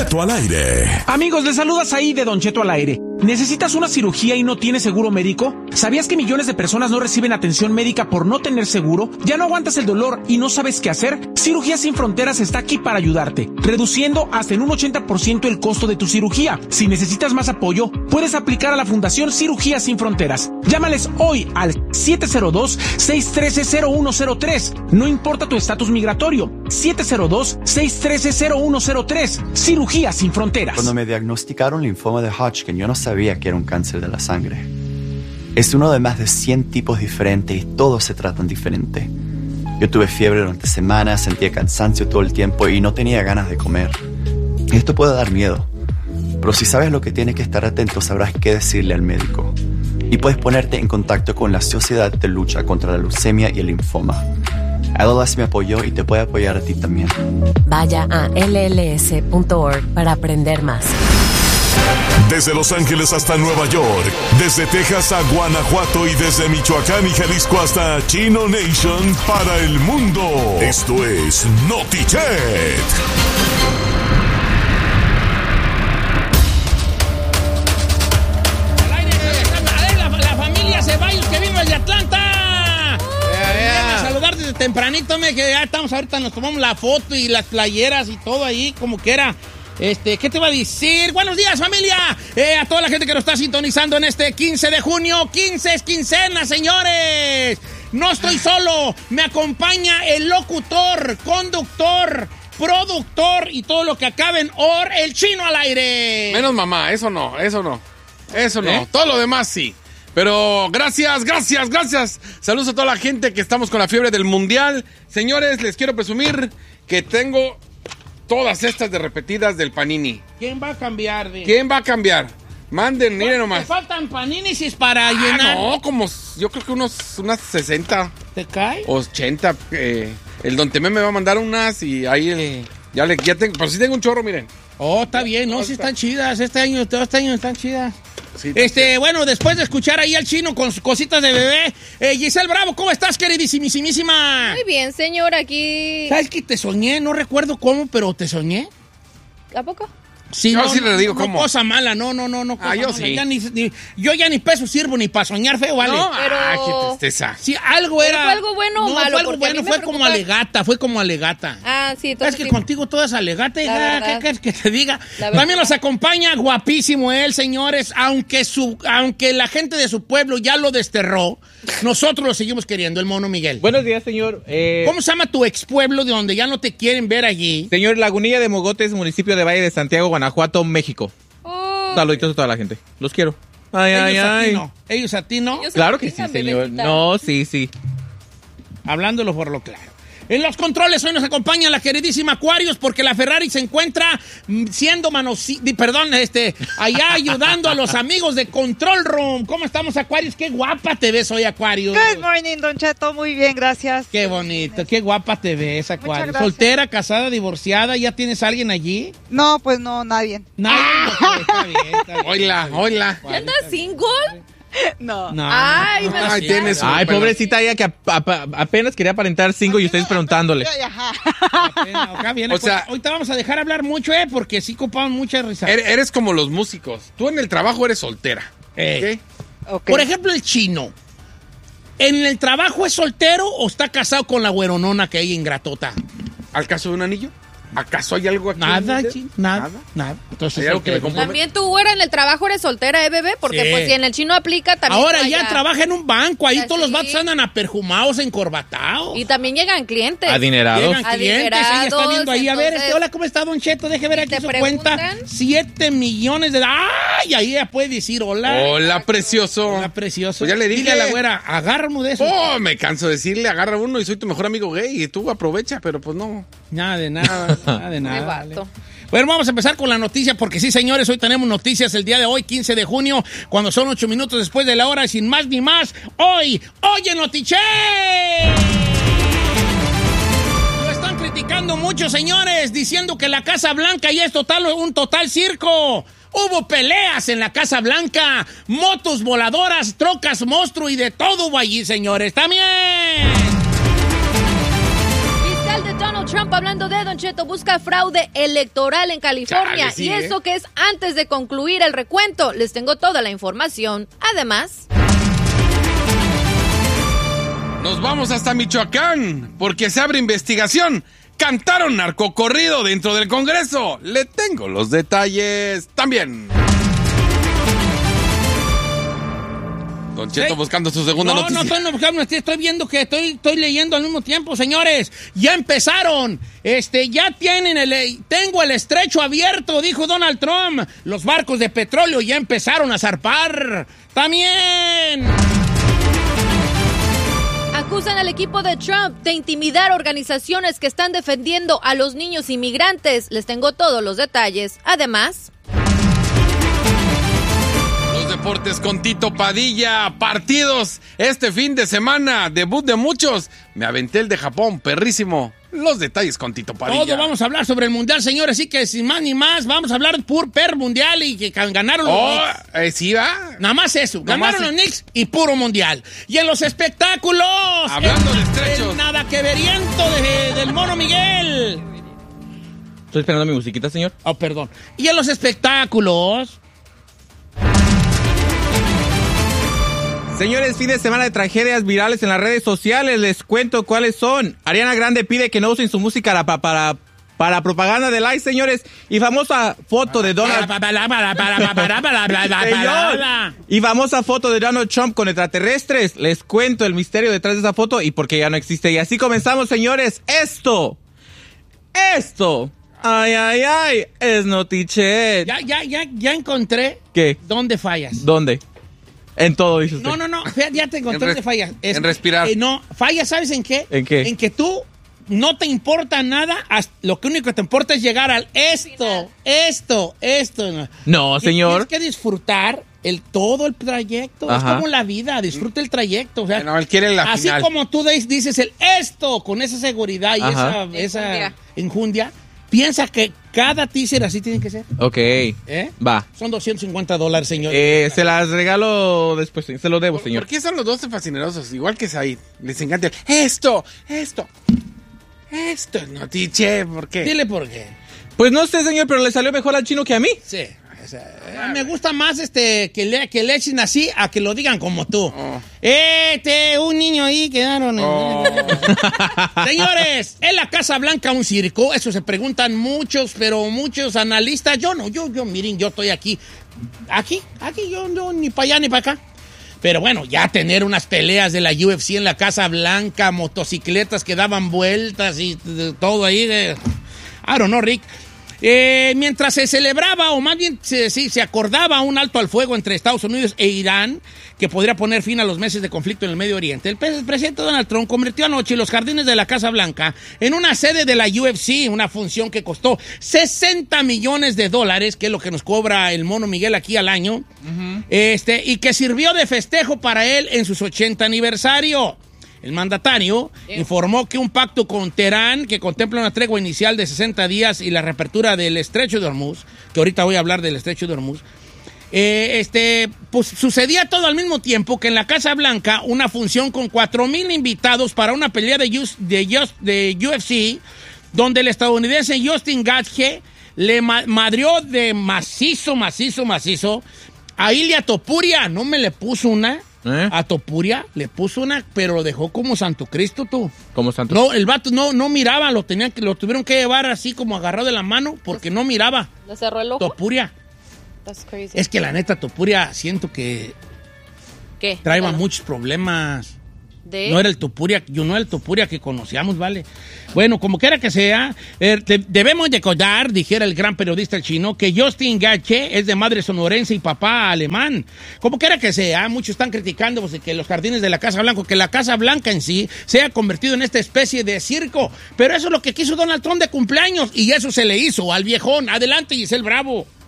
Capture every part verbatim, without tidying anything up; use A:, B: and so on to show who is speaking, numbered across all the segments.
A: Cheto al aire.
B: Amigos, les saludas ahí de Don Cheto al aire. ¿Necesitas una cirugía y no tienes seguro médico? ¿Sabías que millones de personas no reciben atención médica por no tener seguro? ¿Ya no aguantas el dolor y no sabes qué hacer? Cirugías Sin Fronteras está aquí para ayudarte, reduciendo hasta en un ochenta por ciento el costo de tu cirugía. Si necesitas más apoyo, puedes aplicar a la Fundación Cirugías Sin Fronteras. Llámales hoy al siete cero dos, seis uno tres, cero uno cero tres. No importa tu estatus migratorio. siete cero dos, seis uno tres, cero uno cero tres. Cirugías Sin Fronteras.
C: Cuando me diagnosticaron linfoma de Hodgkin, yo no sabía que era un cáncer de la sangre. Es uno de más de cien tipos diferentes y todos se tratan diferente. Yo tuve fiebre durante semanas, sentía cansancio todo el tiempo y no tenía ganas de comer. Esto puede dar miedo, pero si sabes lo que tienes que estar atento, sabrás qué decirle al médico. Y puedes ponerte en contacto con la Sociedad de Lucha contra la Leucemia y el Linfoma. L L S me apoyó y te puede apoyar a ti también.
D: Vaya a L L S punto org para aprender más.
A: Desde Los Ángeles hasta Nueva York, desde Texas a Guanajuato y desde Michoacán y Jalisco hasta Chino Nation para el mundo. Esto es Notichet.
E: La familia Ceballos que vino desde Atlanta. Yeah, yeah. A saludar desde tempranito, me que ya estamos ahorita, nos tomamos la foto y las playeras y todo ahí, como que era. Este, ¿qué te va a decir? Buenos días, familia. Eh, a toda la gente que nos está sintonizando en este quince de junio. quince es quincena, señores. No estoy solo. Me acompaña el locutor, conductor, productor y todo lo que acabe en or, el Chino al aire.
F: Menos mamá, eso no, eso no. Eso no.
E: ¿Eh?
F: Todo lo demás sí. Pero gracias, gracias, gracias. Saludos a toda la gente que estamos con la fiebre del mundial. Señores, les quiero presumir que tengo todas estas de repetidas del Panini.
E: ¿Quién va a cambiar? De...
F: ¿Quién va a cambiar? Manden, miren nomás.
E: ¿Te faltan paninis para
F: ah,
E: llenar?
F: No, como yo creo que unos unas sesenta.
E: ¿Te cae?
F: ochenta. Eh, el Don Temé me va a mandar unas y ahí el, ya le ya tengo, pero sí tengo un chorro, miren.
E: Oh, está bien, no, sí están chidas. Este año, todo este año están chidas. Sí, este, bueno, después de escuchar ahí al Chino con sus cositas de bebé, eh, Giselle Bravo, ¿cómo estás, queridísimísima?
G: Muy bien, señor, aquí.
E: ¿Sabes que te soñé? No recuerdo cómo, pero te soñé.
G: ¿A poco?
E: Sí,
F: yo
E: no,
F: sí le digo
E: no,
F: cómo.
E: Cosa mala, no, no, no, no.
F: Ah, yo
E: mala.
F: sí.
E: Ya ni, ni, yo ya ni peso sirvo ni para soñar feo, ¿vale?
F: No,
G: pero...
F: ah, qué tristeza.
E: Sí, algo era.
G: ¿Fue algo bueno o
E: no,
G: malo?
E: Fue algo
G: Porque
E: bueno,
G: a mí me
E: fue
G: preocupa...
E: como alegata, fue como alegata.
G: Ah, sí,
E: entonces. Es que
G: sí.
E: contigo todo es alegata, hija, ¿qué quieres que te diga?
G: La
E: También nos acompaña guapísimo él, señores, aunque su, aunque la gente de su pueblo ya lo desterró, nosotros lo seguimos queriendo, el Mono Miguel.
H: Buenos días, señor. Eh...
E: ¿Cómo se llama tu ex pueblo de donde ya no te quieren ver allí?
H: Señor, Lagunilla de Mogotes, municipio de Valle de Santiago, Guanajuato, México.
G: Oh.
H: Saluditos a toda la gente. Los quiero. Ay,
E: Ellos
H: ay,
E: a ti
H: ay.
E: no. Ellos a ti no.
G: Ellos
H: Claro
G: a
H: que
G: ti
H: sí,
G: también,
H: señor.
G: bebita.
H: No, sí, sí.
E: Hablándolo por lo claro. En los controles hoy nos acompaña la queridísima Aquarius porque la Ferrari se encuentra siendo manosi... Perdón, este, allá ayudando a los amigos de Control Room. ¿Cómo estamos, Aquarius? Qué guapa te ves hoy, Aquarius.
I: Good morning, Don Cheto. Muy bien, gracias.
E: Qué bonito, qué guapa te ves, Aquarius.
I: Muchas gracias.
E: ¿Soltera, casada, divorciada? ¿Ya tienes a alguien allí?
I: No, pues no, nadie.
E: Nadie. Okay, está bien, está bien.
F: Hola, hola.
G: ¿Ya andas single?
I: No.
E: No.
G: Ay,
E: no,
G: me
F: Ay,
E: sí.
F: tienes-
H: Ay,
F: Bueno.
H: pobrecita ella que a- a- apenas quería aparentar cinco y ustedes preguntándole.
I: Ajá.
E: Acá viene,
F: O sea-
E: pues, ahorita vamos a dejar hablar mucho, ¿eh? Porque sí copaban mucha risa.
F: Eres, eres como los músicos. Tú en el trabajo eres soltera.
E: Eh.
F: ¿Ok?
I: Ok.
E: Por ejemplo, el Chino. ¿En el trabajo es soltero o está casado con la güeronona que hay en Gratota?
F: ¿Al caso de un anillo? ¿Acaso hay algo aquí?
E: Nada,
F: en el-
E: Chino, nada, nada. Entonces,
F: ¿Hay algo que
E: ok.
F: me compromete?
G: También tú, güera, en el trabajo eres soltera, ¿eh, bebé? Porque
E: Sí.
G: pues si en el Chino aplica también.
E: Ahora
G: vaya.
E: ya trabaja en un banco, ahí
G: Ya
E: todos los
G: sí.
E: vatos andan aperjumados, encorbatados.
G: Y también llegan clientes.
H: Adinerados.
E: Llegan clientes, ella está viendo ahí, a ver,
G: entonces,
E: este, hola, ¿cómo está, Don Cheto? Deje ver aquí
G: te
E: su
G: preguntan.
E: cuenta. Siete millones de... ¡Ay! Ahí ella puede decir hola.
F: Hola, precioso.
E: Hola, precioso.
F: Pues ya le dije.
E: Dile a la güera, agárrame de eso.
F: Oh, me canso de decirle, agarra uno y soy tu mejor amigo gay y tú aprovecha, pero pues no.
E: Nada de nada, nada de
G: Qué
E: nada.
G: vato.
E: Bueno, vamos a empezar con la noticia, porque sí, señores, hoy tenemos noticias el día de hoy, quince de junio, cuando son ocho minutos después de la hora, y sin más ni más, hoy, oye, Notiche. Lo están criticando mucho, señores, diciendo que la Casa Blanca ya es total, un total circo. Hubo peleas en la Casa Blanca, motos voladoras, trocas monstruo y de todo hubo allí, señores, también.
G: fiscal de Donald Trump, hablando de Don Cheto, busca fraude electoral en California.
F: Chale, sí,
G: y
F: ¿eh?
G: eso que es antes de concluir el recuento. Les tengo toda la información. Además...
F: Nos vamos hasta Michoacán, porque se abre investigación. Cantaron narcocorrido dentro del Congreso. Le tengo los detalles también. Don Cheto
E: ¿Sí?
F: buscando su segunda
E: no,
F: noticia.
E: No, no, estoy buscando, estoy viendo que estoy, estoy leyendo al mismo tiempo, señores. Ya empezaron. Este, ya tienen el... Tengo el estrecho abierto, dijo Donald Trump. Los barcos de petróleo ya empezaron a zarpar. También...
G: Acusan al equipo de Trump de intimidar organizaciones que están defendiendo a los niños inmigrantes. Les tengo todos los detalles. Además...
F: Los deportes con Tito Padilla. Partidos este fin de semana. Debut de muchos. Me aventé el de Japón, perrísimo. Los detalles con Tito Padilla.
E: Todo vamos a hablar sobre el Mundial, señores. Así que sin más ni más, vamos a hablar pur per Mundial y que ganaron los
F: Oh,
E: Knicks.
F: eh, sí, va.
E: Nada más eso.
F: Nada
E: Ganaron
F: más
E: los
F: sí.
E: Knicks y puro Mundial. Y en los espectáculos...
F: Hablando
E: el,
F: de estrechos.
E: el nada que veriento de, del Mono Miguel.
H: Estoy esperando mi musiquita, señor.
E: Oh, perdón. Y en los espectáculos...
H: Señores, fin de semana de tragedias virales en las redes sociales. Les cuento cuáles son. Ariana Grande pide que no usen su música para, para, para propaganda de likes, señores. Y famosa foto de Donald... Señor. Y famosa foto de Donald Trump con extraterrestres. Les cuento el misterio detrás de esa foto y por qué ya no existe. Y así comenzamos, señores. Esto. Esto. Ay, ay, ay. Es Notichet.
E: Ya, ya, ya, ya encontré...
H: ¿Qué?
E: ¿Dónde fallas?
H: ¿Dónde? En todo, dice usted.
E: No, no, no, fíjate, ya te encontré
F: En
E: dónde
F: res-
E: fallas. Es-
F: en respirar.
E: eh, no, fallas, ¿sabes en qué?
H: ¿En qué?
E: En que tú no te importa nada, hasta- lo que único que te importa es llegar al esto, esto, esto.
H: No,
E: Y
H: señor.
E: Tienes que disfrutar el, todo el trayecto.
H: Ajá.
E: Es como la vida, disfruta el trayecto. O sea,
F: No, él quiere la
E: así
F: final.
E: como tú des- dices el esto, con esa seguridad y
H: Ajá.
E: esa, esa
G: Enjundia.
E: enjundia, piensa que cada teaser así tiene que ser.
H: Ok.
E: ¿Eh?
H: Va.
E: Son doscientos cincuenta dólares, señor.
H: Eh, se las regalo después. Se lo debo,
F: ¿Por,
H: señor.
F: ¿Por qué son los dos fascinerosos? Igual que Said. Les encanta el, esto, esto. Esto es Notiche. ¿Por qué?
E: Dile por qué.
H: Pues no sé, señor, pero le salió mejor al chino que a mí.
E: Sí. O sea, me gusta más este que le, que le echen así a que lo digan como tú.
F: Oh.
E: Este, un niño ahí quedaron.
F: Oh.
E: Señores, ¿es la Casa Blanca un circo? Eso se preguntan muchos, pero muchos analistas. Yo no, yo, yo, miren, yo estoy aquí. Aquí, aquí, yo no, ni para allá ni para acá. Pero bueno, ya tener unas peleas de la U F C en la Casa Blanca, motocicletas que daban vueltas y de- todo ahí. De, I don't know, Rick. Eh, mientras se celebraba, o más bien se, sí, se acordaba un alto al fuego entre Estados Unidos e Irán, que podría poner fin a los meses de conflicto en el Medio Oriente, el pre- presidente Donald Trump convirtió anoche los jardines de la Casa Blanca en una sede de la U F C, una función que costó sesenta millones de dólares, que es lo que nos cobra el Mono Miguel aquí al año, este, y que sirvió de festejo para él en sus ochenta aniversario. El mandatario informó que un pacto con Teherán, que contempla una tregua inicial de sesenta días y la reapertura del Estrecho de Hormuz, que ahorita voy a hablar del Estrecho de Hormuz, eh, este, pues sucedía todo al mismo tiempo que en la Casa Blanca una función con cuatro mil invitados para una pelea de, U- de, Just- de U F C, donde el estadounidense Justin Gaethje le ma- madrió de macizo, macizo, macizo a Ilia Topuria. No me le puso una...
H: ¿Eh?
E: A Topuria le puso una, pero lo dejó como Santo Cristo, tú.
H: Como santo.
E: No, el vato no, no miraba, lo tenían que, lo tuvieron que llevar así como agarrado de la mano porque no miraba.
G: ¿Le cerró el ojo?
E: Topuria.
G: That's crazy.
E: Es que la neta, Topuria, siento que
G: ¿Qué?
E: traía
G: Dígalo.
E: muchos problemas.
G: ¿De?
E: No era el Topuria, yo no era el Topuria que conocíamos, ¿vale? Bueno, como quiera que sea, eh, de- debemos recordar, dijera el gran periodista chino, que Justin Gaethje es de madre sonorense y papá alemán. Como quiera que sea, muchos están criticando pues, que los jardines de la Casa Blanca, que la Casa Blanca en sí se ha convertido en esta especie de circo. Pero eso es lo que quiso Donald Trump de cumpleaños y eso se le hizo al viejón. Adelante, Giselle Bravo.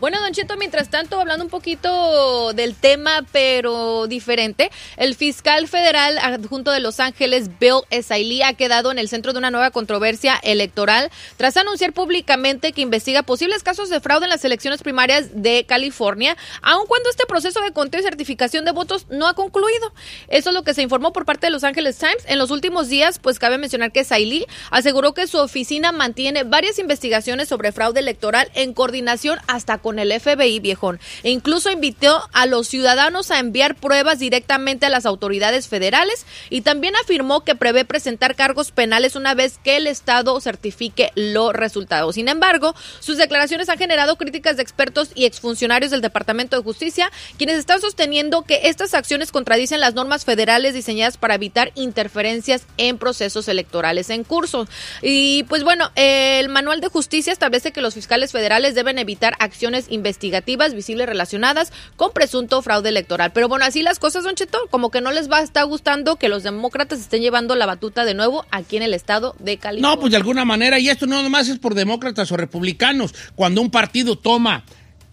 G: Bueno, Don Cheto, mientras tanto, hablando un poquito del tema, pero diferente, el fiscal federal adjunto de Los Ángeles, Bill Esaili, ha quedado en el centro de una nueva controversia electoral tras anunciar públicamente que investiga posibles casos de fraude en las elecciones primarias de California, aun cuando este proceso de conteo y certificación de votos no ha concluido. Eso es lo que se informó por parte de Los Angeles Times. En los últimos días, pues cabe mencionar que Esaili aseguró que su oficina mantiene varias investigaciones sobre fraude electoral en coordinación hasta con el F B I, viejón, e incluso invitó a los ciudadanos a enviar pruebas directamente a las autoridades federales y también afirmó que prevé presentar cargos penales una vez que el Estado certifique los resultados. Sin embargo, sus declaraciones han generado críticas de expertos y exfuncionarios del Departamento de Justicia, quienes están sosteniendo que estas acciones contradicen las normas federales diseñadas para evitar interferencias en procesos electorales en curso. Y pues bueno, el Manual de Justicia establece que los fiscales federales deben evitar acciones investigativas visibles relacionadas con presunto fraude electoral. Pero bueno, así las cosas, Don Cheto, como que no les va a estar gustando que los demócratas estén llevando la batuta de nuevo aquí en el estado de California.
E: No, pues de alguna manera, y esto no nomás es por demócratas o republicanos. Cuando un partido toma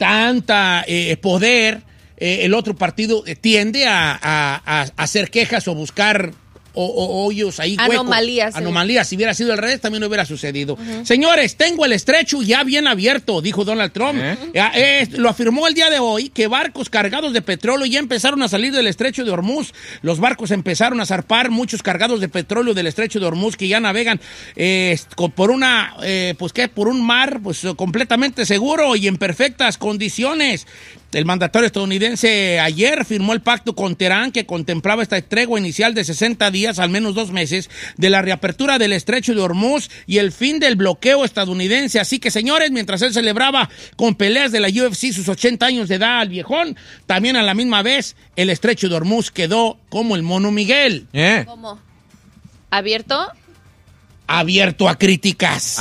E: tanta eh, poder, eh, el otro partido tiende a, a, a hacer quejas o buscar O, o, hoyos ahí,
G: anomalías.
E: Huecos, anomalías. Si hubiera sido al revés, también no hubiera sucedido. Uh-huh. Señores, tengo el estrecho ya bien abierto, dijo Donald Trump. ¿Eh? Eh, eh, lo afirmó el día de hoy, que barcos cargados de petróleo ya empezaron a salir del estrecho de Hormuz. Los barcos empezaron a zarpar, muchos cargados de petróleo del estrecho de Hormuz, que ya navegan eh, por una, eh, pues qué, por un mar pues completamente seguro y en perfectas condiciones. El mandatario estadounidense ayer firmó el pacto con Teherán que contemplaba esta tregua inicial de sesenta días, al menos dos meses, de la reapertura del estrecho de Hormuz y el fin del bloqueo estadounidense. Así que, señores, mientras él celebraba con peleas de la U F C sus ochenta años de edad al viejón, también a la misma vez el estrecho de Hormuz quedó como el mono Miguel.
H: ¿Eh?
G: ¿Cómo? ¿Abierto?
E: Abierto a críticas.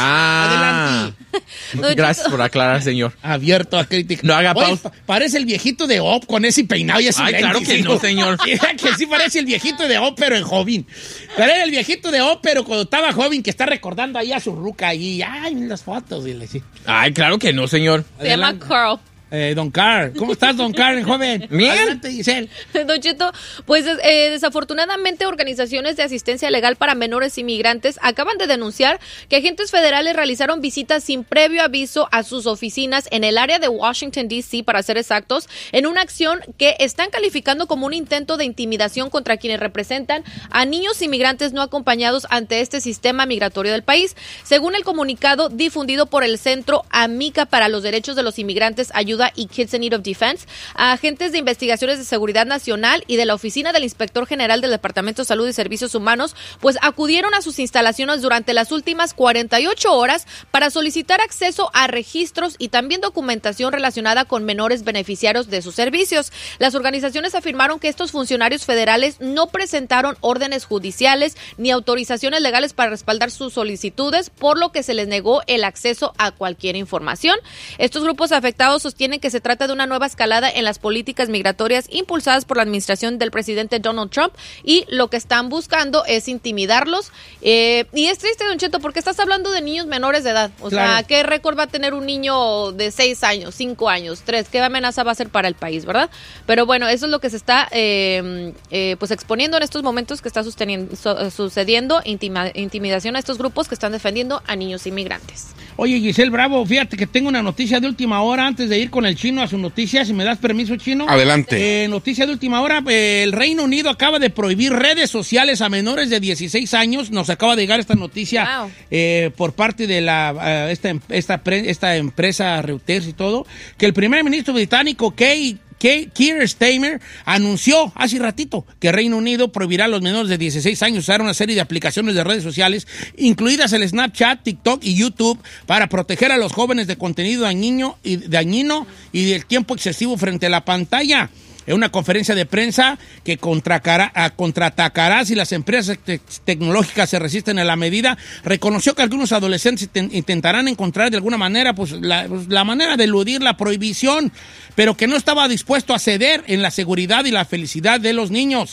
H: Ah.
E: Adelante.
H: Gracias por aclarar, señor.
E: Abierto a críticas.
H: No haga
E: Oye,
H: pausa.
E: pa- parece el viejito de Op con ese peinado y ese
H: Ay, claro
E: lentes,
H: que no, señor.
E: Que sí parece el viejito de Op, pero en joven. Pero era el viejito de Op, pero cuando estaba joven, que está recordando ahí a su ruca ahí. Ay, las fotos. Dile, sí.
H: Ay, claro que no, señor.
G: Se llama Carl.
E: Eh, Don Carl. ¿Cómo estás, Don Carl, joven?
H: Bien.
E: Adelante, Giselle.
G: Don Cheto, pues eh, desafortunadamente organizaciones de asistencia legal para menores inmigrantes acaban de denunciar que agentes federales realizaron visitas sin previo aviso a sus oficinas en el área de Washington, D C, para ser exactos, en una acción que están calificando como un intento de intimidación contra quienes representan a niños inmigrantes no acompañados ante este sistema migratorio del país. Según el comunicado difundido por el Centro Amica para los Derechos de los Inmigrantes, Ayuda y Kids in Need of Defense, a agentes de investigaciones de seguridad nacional y de la oficina del Inspector General del Departamento de Salud y Servicios Humanos, pues acudieron a sus instalaciones durante las últimas cuarenta y ocho horas para solicitar acceso a registros y también documentación relacionada con menores beneficiarios de sus servicios. Las organizaciones afirmaron que estos funcionarios federales no presentaron órdenes judiciales ni autorizaciones legales para respaldar sus solicitudes, por lo que se les negó el acceso a cualquier información. Estos grupos afectados sostienen que se trata de una nueva escalada en las políticas migratorias impulsadas por la administración del presidente Donald Trump, y lo que están buscando es intimidarlos. Eh, y es triste, Don Cheto, porque estás hablando de niños menores de edad. O
E: Claro.
G: sea, ¿qué récord va a tener un niño de seis años, cinco años, tres? ¿Qué amenaza va a ser para el país, verdad? Pero bueno, eso es lo que se está eh, eh, pues exponiendo en estos momentos, que está sosteniendo, so- sucediendo intima- intimidación a estos grupos que están defendiendo a niños inmigrantes.
E: Oye, Giselle Bravo, fíjate que tengo una noticia de última hora antes de ir con el Chino a su noticia, si me das permiso, Chino.
F: Adelante.
E: Eh, noticia de última hora, eh, el Reino Unido acaba de prohibir redes sociales a menores de dieciséis años. Nos acaba de llegar esta noticia
G: Wow.
E: eh, por parte de la eh, esta, em- esta, pre- esta empresa Reuters y todo, que el primer ministro británico, Kate que Keir Starmer anunció hace ratito que Reino Unido prohibirá a los menores de dieciséis años usar una serie de aplicaciones de redes sociales, incluidas el Snapchat, TikTok y YouTube, para proteger a los jóvenes de contenido dañino y, dañino y del tiempo excesivo frente a la pantalla. En una conferencia de prensa que contracara, a, contraatacará si las empresas te tecnológicas se resisten a la medida, reconoció que algunos adolescentes intentarán encontrar de alguna manera pues la, pues, la manera de eludir la prohibición, pero que no estaba dispuesto a ceder en la seguridad y la felicidad de los niños.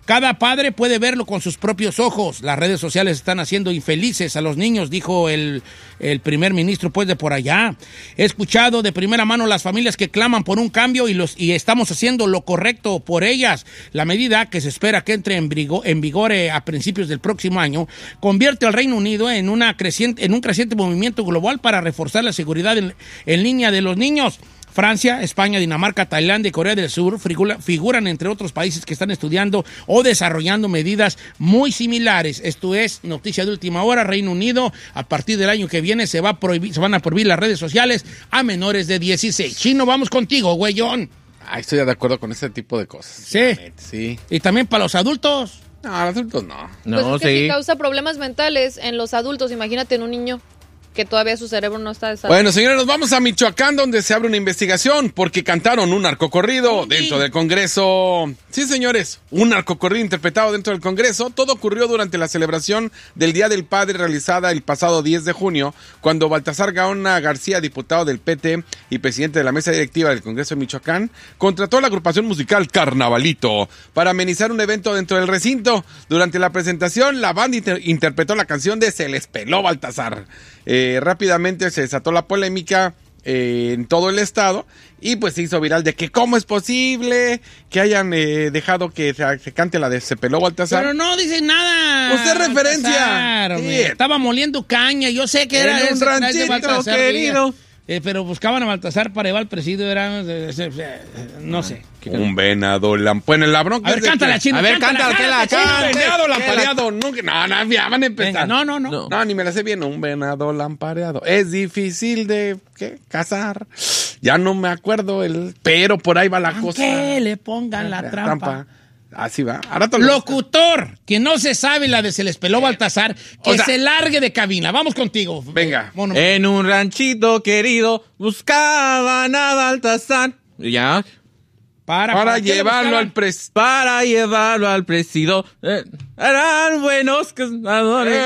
E: Cada padre puede verlo con sus propios ojos. Las redes sociales están haciendo infelices a los niños, dijo el, el primer ministro pues de por allá. He escuchado de primera mano las familias que claman por un cambio y, los, y estamos haciendo lo correcto por ellas. La medida, que se espera que entre en, brigo, en vigor eh, a principios del próximo año, convierte al Reino Unido en, una creciente, en un creciente movimiento global para reforzar la seguridad en, en línea de los niños. Francia, España, Dinamarca, Tailandia y Corea del Sur figuran entre otros países que están estudiando o desarrollando medidas muy similares. Esto es noticia de última hora. Reino Unido, a partir del año que viene, se, va a prohibir, se van a prohibir las redes sociales a menores de dieciséis. Chino, vamos contigo, güeyón.
F: Ah, estoy de acuerdo con ese tipo de cosas.
E: Sí.
F: Sí.
E: ¿Y también para los adultos?
F: No, los adultos no.
G: Pues
H: No,
G: es que
H: sí.
G: si causa problemas mentales en los adultos, imagínate en un niño que todavía su cerebro no está desarrollado.
F: Bueno, señores, nos vamos a Michoacán, donde se abre una investigación porque cantaron un narcocorrido
E: Sí.
F: dentro del Congreso. Sí, señores, un narcocorrido interpretado dentro del Congreso. Todo ocurrió durante la celebración del Día del Padre realizada el pasado diez de junio, cuando Baltasar Gaona García, diputado del P T y presidente de la mesa directiva del Congreso de Michoacán, contrató a la agrupación musical Carnavalito para amenizar un evento dentro del recinto. Durante la presentación, la banda inter- interpretó la canción de Se les peló Baltasar. Eh, rápidamente se desató la polémica eh, en todo el estado y pues se hizo viral de que cómo es posible que hayan eh, dejado que se, se cante la de Se peló Baltasar.
E: Pero no dice nada.
F: Pues es referencia.
E: Baltasar,
F: Sí.
E: Estaba moliendo caña. Yo sé que era
F: En un
E: ese traje de
F: ranchito
E: Baltasar,
H: querido.
E: eh, pero buscaban a Baltasar para llevar al presidio. Era, eh, eh, eh, no sé.
F: Un venado lampareado. Bueno, la bronca
E: A ver,
F: es de
E: cántala,
F: que-
E: Chino.
H: A ver, cántala, que la
E: Chino.
H: cante.
F: Un venado
H: Que la-
F: lampareado. Nunca- No, no, ya van a empezar.
E: Venga, no, no, no.
H: No.
F: No, ni me la sé bien. Un venado lampareado. Es difícil de ¿qué? Cazar. Ya no me acuerdo el. Pero por ahí va la cosa.
E: Que le pongan la trampa.
F: Así va. Ahora te lo-
E: Locutor, que no se sabe la de Se les peló Baltasar, que
F: O sea-
E: se largue de cabina. Vamos contigo.
F: Venga.
E: Mono.
H: En un ranchito querido buscaban a Baltasar. Ya.
E: para,
F: Para
E: ¿qué le
F: llevarlo
E: buscaban?
F: al pres.
H: Para llevarlo al presido. Eh, eran buenos cazadores.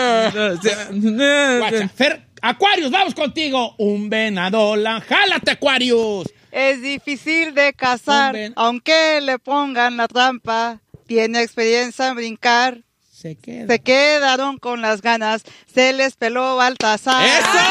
E: Guacha, Fer, Aquarius, vamos contigo. Un venadola. Jálate, Aquarius.
I: Es difícil de cazar,
E: Hombre.
I: aunque le pongan la trampa. Tiene experiencia en brincar.
E: Se queda.
I: Se quedaron con las ganas. Se les peló Baltasar.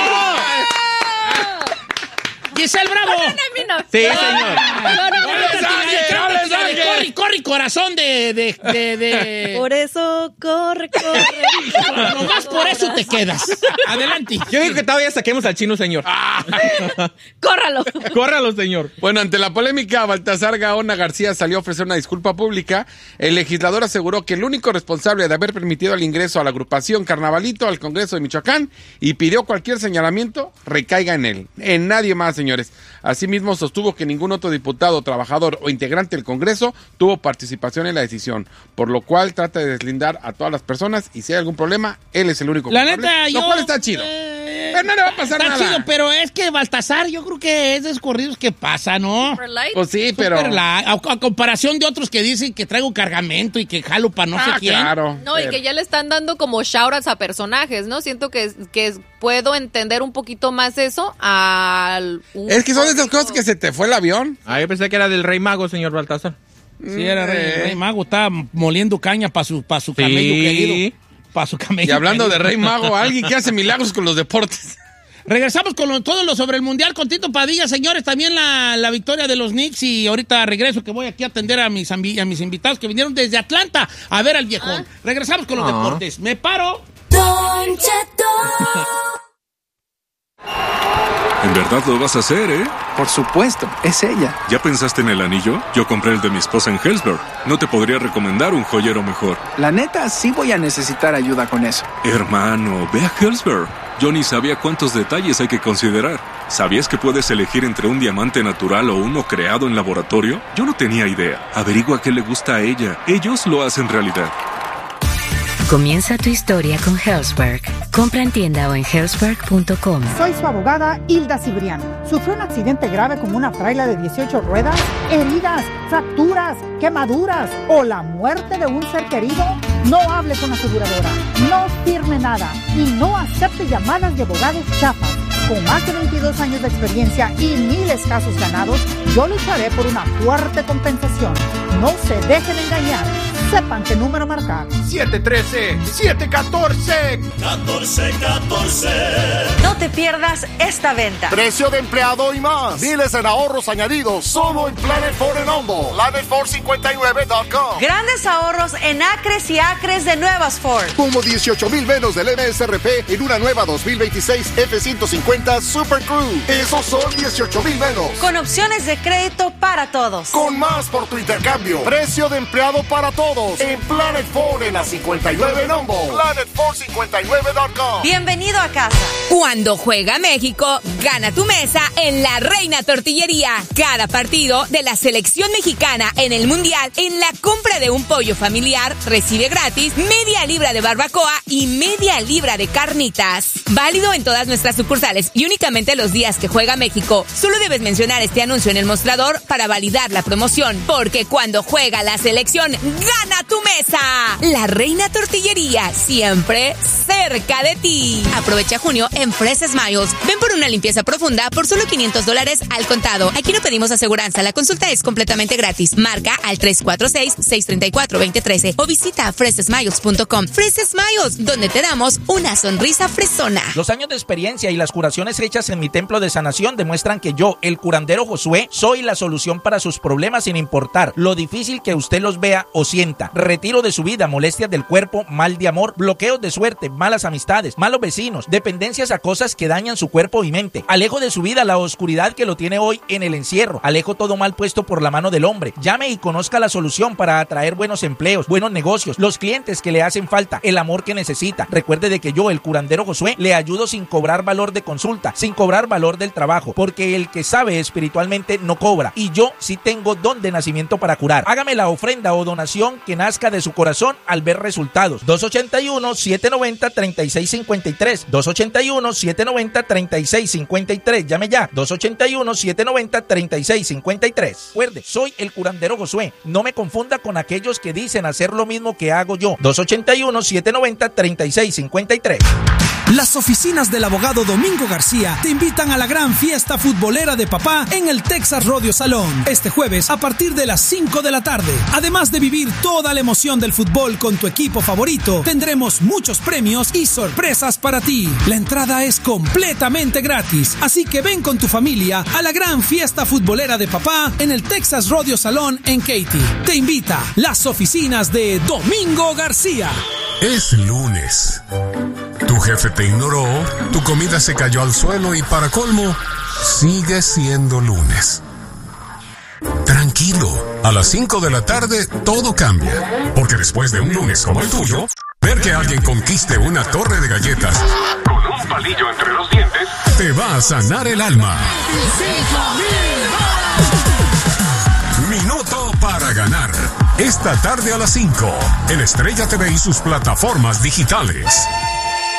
E: Giselle Bravo.
G: A mí no.
H: Sí, señor.
G: No, no, no.
F: ¡No le saque, no le saque!
E: Corre, corre, corazón de... de, de, de...
G: Por eso corre, corre.
E: Nomás por eso te quedas. Adelante.
H: Yo digo que todavía saquemos al chino, señor.
G: Córralo.
H: Córralo, señor.
F: Bueno, ante la polémica, Baltasar Gaona García salió a ofrecer una disculpa pública. El legislador aseguró que el único responsable de haber permitido el ingreso a la agrupación Carnavalito al Congreso de Michoacán y pidió cualquier señalamiento recaiga en él, en nadie más, señores. Asimismo, sostuvo que ningún otro diputado, trabajador o integrante del Congreso tuvo participación en la decisión, por lo cual trata de deslindar a todas las personas y si hay algún problema, él es el único
E: La
F: culpable,
E: neta, yo...
F: lo cual está chido.
E: eh,
F: Pero no le va a pasar
E: está
F: nada.
E: chido, pero es que Baltasar yo creo que es de esos corridos que pasa, ¿no?
G: Super light.
F: Pues sí, pero...
E: Super la- a, a comparación de otros que dicen que traigo cargamento y que jalo para no
F: ah,
E: sé quién.
F: claro.
G: No, y
F: Pero-
G: que ya le están dando como shoutouts a personajes, ¿no? Siento que, que puedo entender un poquito más eso al... un
F: Es que son esas
G: corrido.
F: cosas que se te fue el avión.
H: Ah, yo pensé que era del Rey Mago, señor Baltasar.
E: Sí, era rey,
F: Eh.
E: rey mago, estaba moliendo caña para su, pa su camello
H: Sí.
E: querido. Para su camello
F: Y hablando de
E: querido.
F: Rey Mago, alguien que hace milagros con los deportes.
E: Regresamos con lo- todo lo sobre el Mundial con Tito Padilla, señores. También la, la victoria de los Knicks. Y ahorita regreso que voy aquí a atender a mis, ambi- a mis invitados que vinieron desde Atlanta a ver al viejón. Regresamos con los
H: Ah.
E: deportes. Me paro.
J: Don Cheto.
A: En verdad lo vas a hacer, ¿eh?
K: Por supuesto, es ella.
A: ¿Ya pensaste en el anillo? Yo compré el de mi esposa en Hellsberg. No te podría recomendar un joyero mejor.
K: La neta, sí voy a necesitar ayuda con eso.
A: Hermano, ve a Hellsberg. Yo ni sabía cuántos detalles hay que considerar. ¿Sabías que puedes elegir entre un diamante natural o uno creado en laboratorio? Yo no tenía idea. Averigua qué le gusta a ella. Ellos lo hacen realidad.
D: Comienza tu historia con Hellsberg. Compra en tienda o en hellsberg punto com.
L: Soy su abogada Hilda Cibrián. ¿Sufrió un accidente grave como una traila de dieciocho ruedas? ¿Heridas, fracturas, quemaduras o la muerte de un ser querido? No hable con la aseguradora, no firme nada y no acepte llamadas de abogados chafas. Con más de veintidós años de experiencia y miles casos ganados, yo lucharé por una fuerte compensación. No se dejen engañar. Sepan qué número marcar.
J: siete trece, siete catorce,
M: catorce catorce.
N: No te pierdas esta venta.
O: Precio de empleado y más. Miles en ahorros añadidos solo en Planet Ford en Humble. Planet Ford cincuenta y nueve punto com.
N: Grandes ahorros en acres y acres de nuevas Ford.
O: Como dieciocho mil menos del M S R P en una nueva dos mil veintiséis F ciento cincuenta Super Cruise. Esos son dieciocho mil menos.
N: Con opciones de crédito para todos.
O: Con más por tu intercambio. Precio de empleado para todos. En Planet Ford en la cincuenta y nueve en Humble. Planet Ford cincuenta y nueve punto com.
N: Bienvenido a casa.
P: Cuando juega México, gana tu mesa en La Reina Tortillería. Cada partido de la selección mexicana en el Mundial, en la compra de un pollo familiar, recibe gratis media libra de barbacoa y media libra de carnitas. Válido en todas nuestras sucursales y únicamente los días que juega México. Solo debes mencionar este anuncio en el mostrador para validar la promoción, porque cuando juega la selección, gana tu mesa. La Reina Tortillería, siempre cerca de ti. Aprovecha junio en Fresh Smiles. Ven por una limpieza profunda por solo quinientos dólares al contado. Aquí no pedimos aseguranza, la consulta es completamente gratis. Marca al tres cuatro seis, seis tres cuatro, dos cero uno tres o visita fresh smiles punto com. Fresh Smiles, donde te damos una sonrisa fresona.
B: Los años de experiencia y las curaciones hechas en mi templo de sanación demuestran que yo, el curandero Josué, soy la solución para sus problemas sin importar lo difícil que usted los vea o sienta. Retiro de su vida molestias del cuerpo, mal de amor, bloqueos de suerte, malas amistades, malos vecinos, dependencias a cosas que dañan su cuerpo y mente. Alejo de su vida la oscuridad que lo tiene hoy en el encierro. Alejo todo mal puesto por la mano del hombre. Llame y conozca la solución para atraer buenos empleos, buenos negocios, los clientes que le hacen falta, el amor que necesita. Recuerde de que yo, el curandero Josué, le ayudo sin cobrar valor de consulta, sin cobrar valor del trabajo, porque el que sabe espiritualmente no cobra, y yo sí tengo don de nacimiento para curar. Hágame la ofrenda o donación que nazca de su corazón al ver resultados. dos ocho uno, siete nueve cero, tres seis cinco tres, dos ocho uno, siete nueve cero, tres seis cinco tres. Llame ya, dos ocho uno, siete nueve cero, tres seis cinco tres. Recuerde, soy el curandero Josué. No me confunda con aquellos que dicen hacer lo mismo que hago yo. dos ocho uno, siete nueve cero, tres seis cinco tres.
Q: Las oficinas del abogado Domingo García te invitan a la gran fiesta futbolera de papá en el Texas Rodeo Salón este jueves a partir de las cinco de la tarde. Además de vivir toda la emoción del fútbol con tu equipo favorito, tendremos muchos premios y sorpresas para ti. La entrada es completamente gratis, así que ven con tu familia a la gran fiesta futbolera de papá en el Texas Rodeo Salón en Katy. Te invita las oficinas de Domingo García.
A: Es lunes. Tu jefe te ignoró, tu comida se cayó al suelo y para colmo, sigue siendo lunes. Tranquilo, a las cinco de la tarde todo cambia, porque después de un lunes como el tuyo, ver que alguien conquiste una torre de galletas con un palillo entre los dientes te va a sanar el alma. Minuto para ganar. Esta tarde a las cinco, en Estrella T V y sus plataformas digitales.